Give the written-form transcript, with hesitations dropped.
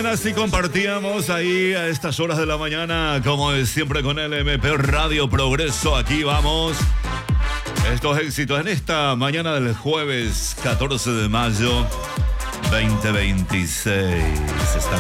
mañanas y compartíamos ahí a estas horas de la mañana, como es siempre con LMP Radio Progreso. Aquí vamos. Estos éxitos en esta mañana del jueves 14 de mayo 2026. Están